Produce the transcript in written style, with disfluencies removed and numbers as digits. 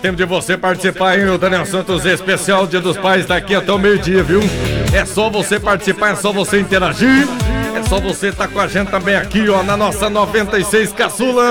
tempo de você participar, hein? O Daniel Santos especial Dia dos Pais tá aqui até o meio-dia, viu? É só você participar, é só você interagir. É só você estar com a gente também aqui, ó, na nossa 96 Caçula.